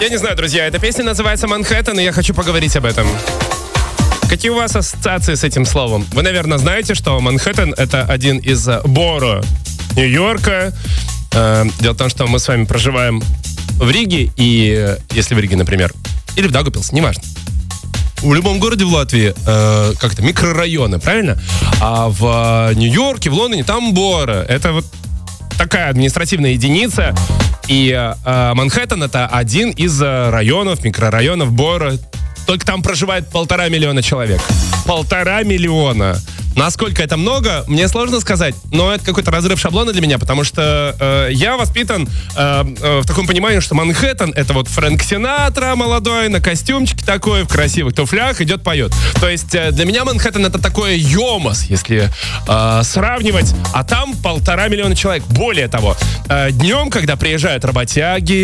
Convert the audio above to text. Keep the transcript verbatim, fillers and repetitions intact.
Я не знаю, друзья, эта песня называется «Манхэттен», и я хочу поговорить об этом. Какие у вас ассоциации с этим словом? Вы, наверное, знаете, что Манхэттен — это один из боро Нью-Йорка. Дело в том, что мы с вами проживаем в Риге, и если в Риге, например, или в Даугавпилсе, неважно. В любом городе в Латвии э, как-то микрорайоны, правильно? А в Нью-Йорке, в Лондоне там боро. Это вот такая административная единица. И э, Манхэттен — это один из районов, микрорайонов боро. Только там проживает полтора миллиона человек. Полтора миллиона. Насколько это много, мне сложно сказать, но это какой-то разрыв шаблона для меня, потому что э, я воспитан э, э, в таком понимании, что Манхэттен — это вот Фрэнк Синатра молодой, на костюмчике такой, в красивых туфлях, идет, поет. То есть э, для меня Манхэттен — это такое Йомас, если э, сравнивать, а там полтора миллиона человек. Более того, э, днем, когда приезжают работяги,